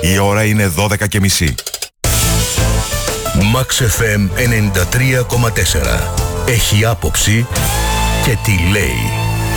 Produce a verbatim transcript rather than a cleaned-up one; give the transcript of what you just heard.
Η ώρα είναι δώδεκα και μισή. Max εφ εμ ενενήντα τρία κόμμα τέσσερα. Έχει άποψη και τη λέει.